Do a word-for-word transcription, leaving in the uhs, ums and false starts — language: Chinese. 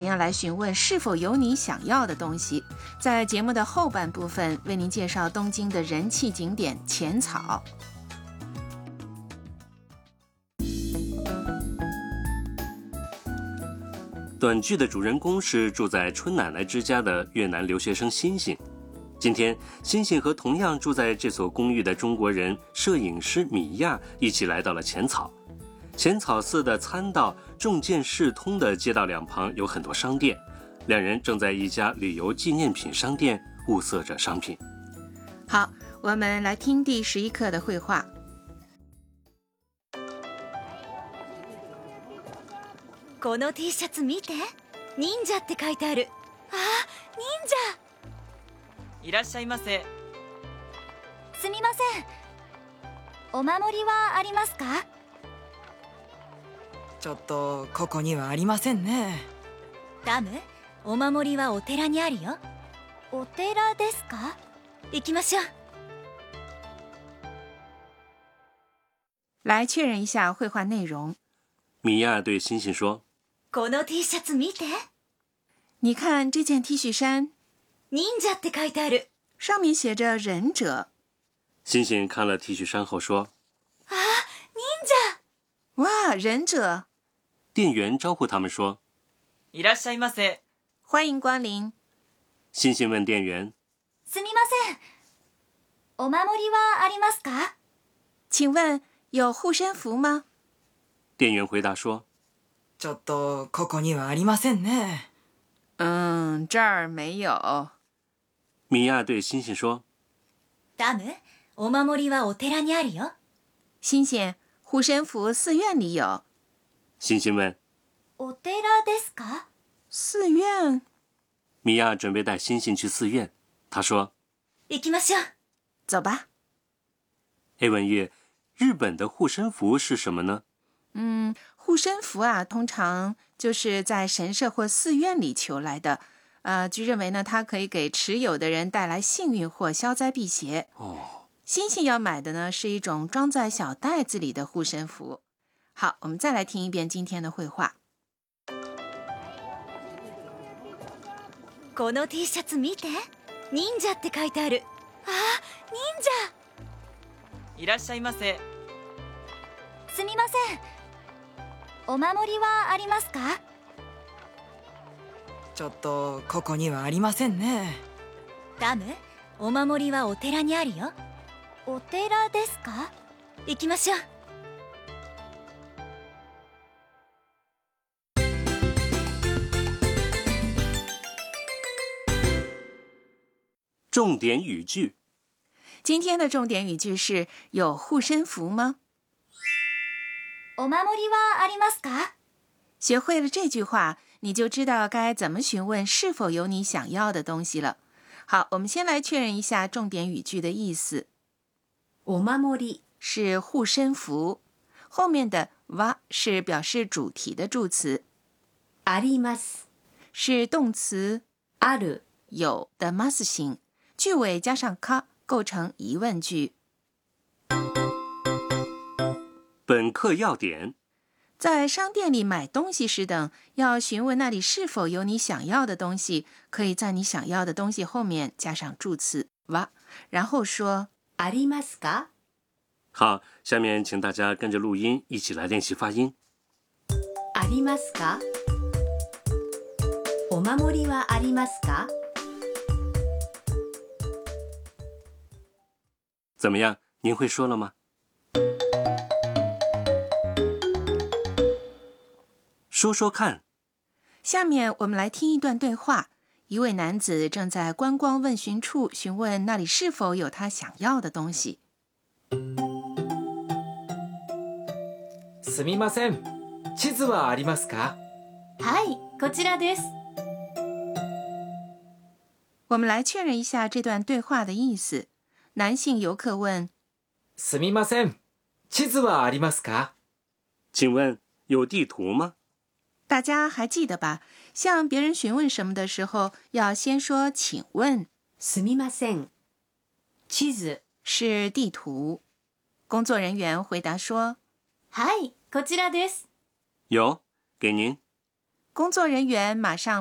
样来询问是否有你想要的东西。在节目的后半部分，为您介绍东京的人气景点浅草。 短剧的主人公是住在春奶奶之家的越南留学生欣欣。今天，欣欣和同样住在这所公寓的中国人摄影师米亚一起来到了浅草。浅草寺的参道众见世通的街道两旁有很多商店，两人正在一家旅游纪念品商店物色着商品。 好，我们来听第十一课的绘画。 この T シャツ見て、忍者って書いてある。あ、忍者。 いらっしゃいませ。 すみません。お守りはありますか？ ちょっとここにはありませんね。 ダム、お守りはお寺にあるよ。お寺ですか？行きましょう。 来确认一下绘画内容。 米亚对欣欣说： この T シャツ見て。 你看这件 T 恤衫， 忍者って書いてある。 上面写着忍者。 欣欣看了 T 恤衫后说： 啊，忍者！ 哇，忍者！ 店员招呼他们说： いらっしゃいませ。 欢迎光临。 欣欣问店员： すみません。お守りはありますか？ 请问有护身符吗？ 店员回答说： ちょっとここにはありませんね。 嗯，这儿没有。 米亚对欣欣说： ダム、お守りはお寺にあるよ。 欣欣，护身符寺院里有。 欣欣问： お寺ですか？ 寺院？ 米亚准备带欣欣去寺院。他说： 行きましょう。 走吧。 A 文月，日本的护身符是什么呢？ 嗯，护身符啊，通常就是在神社或寺院里求来的。呃，据认为呢，它可以给持有的人带来幸运或消灾辟邪。 哦， 欣欣要买的呢，是一种装在小袋子里的护身符。好，我们再来听一遍今天的绘画。 この T シャツ見て、忍者って書いてある。あ、忍者！ いらっしゃいませ。 すみません。お守りはありますか？ ちょっとここにはありませんね。 ダム、お守りはお寺にあるよ。お寺ですか？行きましょう。 重点语句。 今天的重点语句是有护身符吗？ お守りはありますか？ 学会了这句话，你就知道该怎么询问是否有你想要的东西了。好，我们先来确认一下重点语句的意思。 お守り是护身符，后面的は是表示主题的助词。 あります是动词ある有的ます形，句尾加上か构成疑问句。 本课要点： 在商店里买东西时等，要询问那里是否有你想要的东西，可以在你想要的东西后面加上助词は，然后说ありますか？ 好，下面请大家跟着录音一起来练习发音。 ありますか？お守りはありますか？ 怎么样？您会说了吗？说说看。 下面我们来听一段对话。一位男子正在观光问询处询问那里是否有他想要的东西。 すみません。地図はありますか？ はい、こちらです。 我们来确认一下这段对话的意思。男性游客问： すみません。地図はありますか？ 请问有地图吗？ 大家还记得吧？向别人询问什么的时候，要先说请问。 すみません。地図是地图。工作人员回答说： はい、こちらです。 有，给您。 工作人员马上